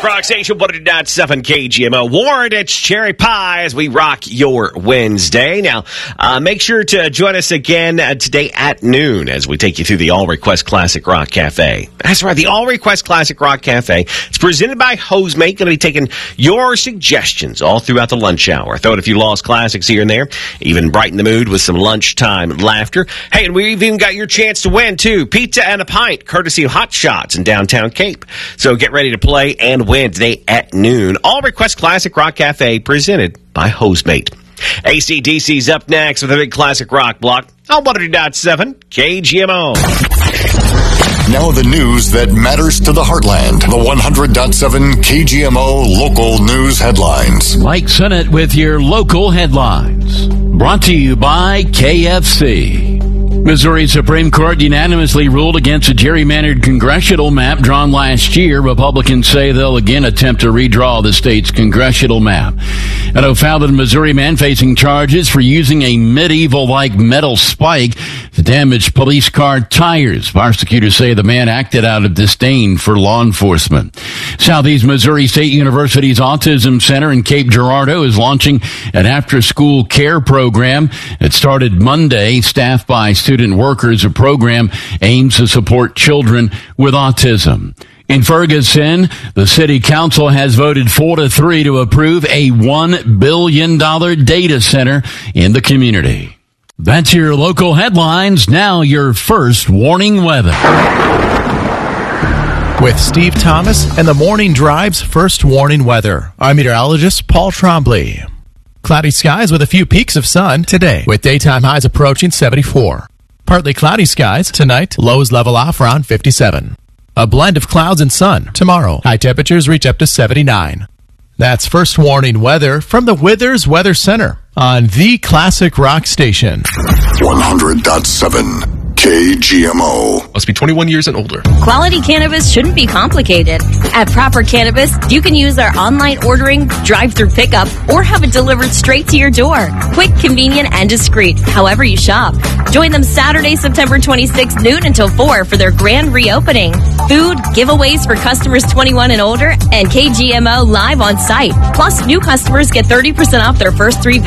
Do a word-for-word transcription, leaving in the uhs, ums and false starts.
Rock Station, one hundred point seven K G M O. Ward, it's Cherry Pie as we rock your Wednesday. Now, uh, make sure to join us again uh, today at noon as we take you through the All Request Classic Rock Cafe. That's right, the All Request Classic Rock Cafe. It's presented by Hosemate. Going to be taking your suggestions all throughout the lunch hour. Throw in a few lost classics here and there. Even brighten the mood with some lunchtime laughter. Hey, and we've even got your chance to win, too. Pizza and a pint, courtesy of Hot Shots in downtown Cape. So get ready to play and win today at noon. All Request Classic Rock Cafe presented by Hosemate. A C D C's up next with a big classic rock block on one hundred point seven K G M O. Now the news that matters to the heartland. The one hundred point seven K G M O local news headlines. Mike Sennett with your local headlines. Brought to you by K F C. Missouri Supreme Court unanimously ruled against a gerrymandered congressional map drawn last year. Republicans say they'll again attempt to redraw the state's congressional map. An O'Fallon, Missouri man facing charges for using a medieval-like metal spike to damage police car tires. Prosecutors say the man acted out of disdain for law enforcement. Southeast Missouri State University's Autism Center in Cape Girardeau is launching an after-school care program. It started Monday, staffed by students. Student workers. A program aims to support children with autism. In Ferguson, the city council has voted four to three to approve a one billion dollars data center in the community. That's your local headlines. Now your first warning weather. With Steve Thomas and the Morning Drive's first warning weather, I'm meteorologist Paul Trombley. Cloudy skies with a few peaks of sun today, with daytime highs approaching seventy-four. Partly cloudy skies tonight, lows level off around fifty-seven. A blend of clouds and sun tomorrow. High temperatures reach up to seventy-nine. That's first warning weather from the Withers Weather Center on the Classic Rock Station. one hundred point seven K G M O. Must be twenty-one years and older. Quality cannabis shouldn't be complicated. At Proper Cannabis, you can use our online ordering, drive-through pickup, or have it delivered straight to your door. Quick, convenient, and discreet, however you shop. Join them Saturday, September twenty-sixth, noon until four for their grand reopening. Food, giveaways for customers twenty-one and older, and K G M O live on site. Plus, new customers get thirty percent off their first three visits.